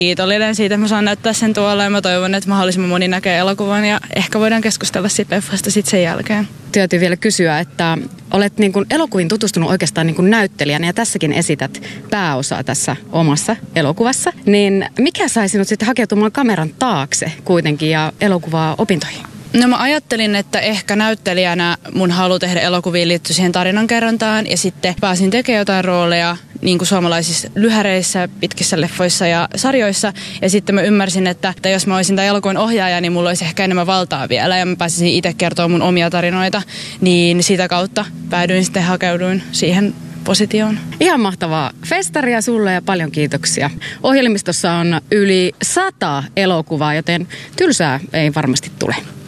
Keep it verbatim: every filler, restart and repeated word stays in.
kiitollinen siitä, että mä saan näyttää sen tuolla ja mä toivon, että mahdollisimman moni näkee elokuvan ja ehkä voidaan keskustella siitä leffasta sitten sen jälkeen. Täytyy vielä kysyä, että olet niin kuin elokuviin tutustunut oikeastaan niin kuin näyttelijänä ja tässäkin esität pääosaa tässä omassa elokuvassa. Niin mikä sai sinut sitten hakeutumaan kameran taakse kuitenkin ja elokuvaa opintoihin? No mä ajattelin, että ehkä näyttelijänä mun halu tehdä elokuviin liittyy siihen tarinankerrontaan ja sitten pääsin tekemään jotain rooleja niin kuin suomalaisissa lyhäreissä, pitkissä leffoissa ja sarjoissa. Ja sitten mä ymmärsin, että, että jos mä olisin tämän elokuvan ohjaaja, niin mulla olisi ehkä enemmän valtaa vielä ja mä pääsisin itse kertoa mun omia tarinoita. Niin sitä kautta päädyin sitten hakeuduin siihen positioon. Ihan mahtavaa festaria sulle ja paljon kiitoksia. Ohjelmistossa on yli sata elokuvaa, joten tylsää ei varmasti tule.